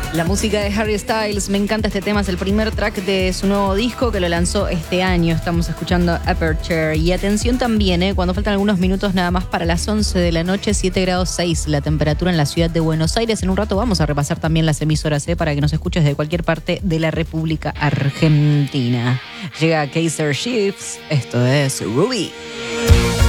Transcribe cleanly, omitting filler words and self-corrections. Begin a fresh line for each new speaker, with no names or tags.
La música de Harry Styles, me encanta este tema, es el primer track de su nuevo disco que lo lanzó este año. Estamos escuchando Aperture. Y atención también, cuando faltan algunos minutos nada más para las 11 de la noche, 7 grados 6 la temperatura en la ciudad de Buenos Aires. En un rato vamos a repasar también las emisoras para que nos escuches de cualquier parte de la República Argentina. Llega Kaiser Chiefs, esto es Ruby.